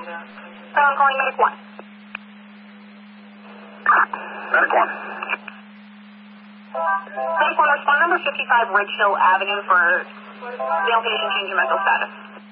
I'm calling Medic 1. Medic 1. Medic 1, respond number 55 Rich Hill Avenue for male patient change in mental status.